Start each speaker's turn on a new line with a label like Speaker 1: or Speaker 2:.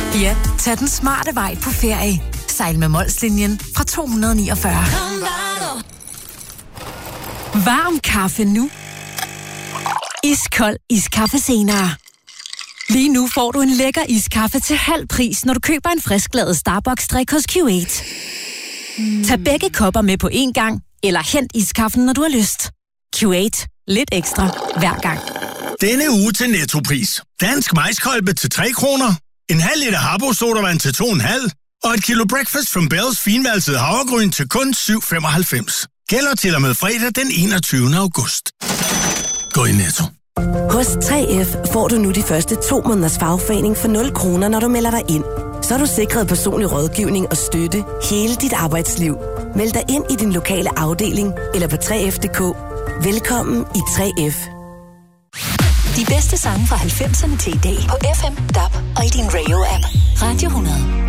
Speaker 1: Ja, tag den smarte vej på ferie. Sejl med Molslinjen fra 249. Varm kaffe nu. Iskold iskaffe senere. Lige nu får du en lækker iskaffe til halv pris, når du køber en frisklavet Starbucks-drik hos Q8. Tag begge kopper med på én gang, eller hent iskaffen, når du har lyst. Q8. Lidt ekstra hver gang.
Speaker 2: Denne uge til Nettopris. Dansk maiskolbe til 3 kroner. En halv liter Habbo sodavand til 2,5. Og et kilo Breakfast from Bells finvalset havregryn til kun 7,95. Gælder til og med fredag den 21. august. Gå i Netto.
Speaker 3: Hos 3F får du nu de første 2 måneders fagforening for 0 kroner, når du melder dig ind. Så er du sikret personlig rådgivning og støtte hele dit arbejdsliv. Meld dig ind i din lokale afdeling eller på 3F.dk. Velkommen i 3F.
Speaker 4: De bedste sange fra 90'erne til i dag på FM, DAB og i din radio-app. Radio 100.